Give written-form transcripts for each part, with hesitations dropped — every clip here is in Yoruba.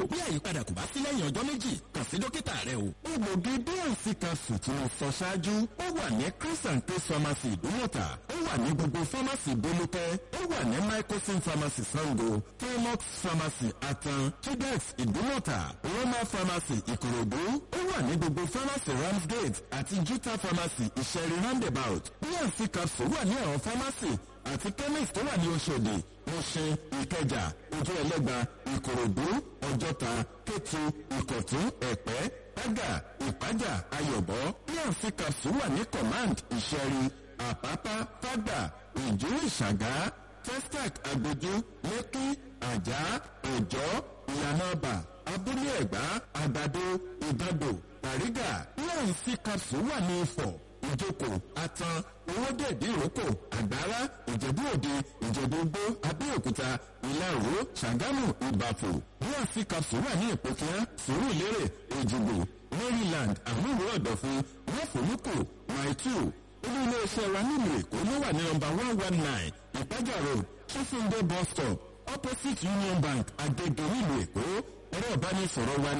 bí àyípadà kò bá sí lẹ́yìn ọjọ́ méjì kàn sí dókítà rẹ o. egbògi bnc capsule tí mo sọ ṣáájú ó wà ní Chris and Chris pharmacy ìdúmọ̀tà, ó wà ní gbogbo pharmacy bolúkẹ́, ó wà ní Microsim pharmacy Sango, Thermox pharmacy Atan, Chidex ìdúmọ̀tà, Roma pharmacy Ìkòròdú, ó wà ní gbogbo pharmacy Ramsgate àti Juta pharmacy Ìṣẹ̀rí roundabout. bnc capsule wà ní àwọn pharmacy àti chemist tó wà ní Òṣòdì, Mùṣin, Ìkẹjà, Ojú Ẹlẹ́gba, Ìkòròdú, Ọjọ́ta, Kétu, Ìkọ̀tún, Ẹ̀pẹ́, Tágà, Ìpájà, Ayọ̀bọ. bnc capsule wà ní Command, Ìṣẹ̀rí, Àpápá, Fágbà, Ìjú, Ìṣàgá, Testac, Agbójú, Lẹ́kí, Àjá, Òjọ́, Ìyànàbà, Abúlé Ẹ̀gbá, Àgbàdo, Ìbàdò, Bàrígà. bnc capsule wà ní Ifọ̀, Ìjókòó, Atan, Owódèdí Ìrókò, Àgbárá, Ìjẹ̀bú Òde, Ìjẹ̀bú Igbó, Abẹ́òkúta, Ìlà-Òró, Ṣàgámù, Ìbàfò. bnc capsule wà ní Ìpókíá, Sùúrùlérè, Èjìgbò, Maryland, Àmúwò Ọ̀dọ̀fin, Wọ́fọ̀lúkù, Maitu. Olú ilé-iṣẹ́ wa nílùú Èkó ló wà ní nọ́mbà 119 Ìpájà Road, Chisunde bus stop, opposite Union Bank, Agege nílùú Èkó. Ẹ̀rọ ìbánisọ̀rọ̀ wa ní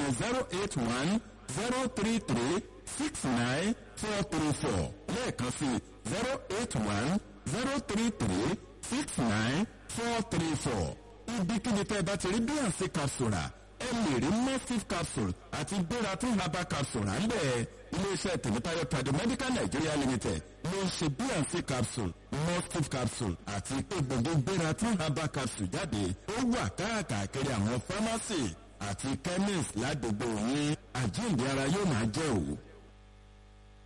081-033-69434. Lẹ́ẹ̀kan sí 081-033-69434. Ibikíbi tẹ́ bá ti rí bnc capsule rà, ẹ lè rí Mustif capsule àti Gbératún herbal capsule rà ń bẹ̀. Iléeṣẹ́ Tèmítáyọ̀ Tradomedical Nigeria Limited ló ń ṣe bnc capsule, Mustif capsule àti egbògi Gbératún herbal capsule jáde. Ó wà káàkiri àwọn pharmacy àti chemist ládùúgbò yín. Àjíǹde ara yóò máa jẹ́ òwò.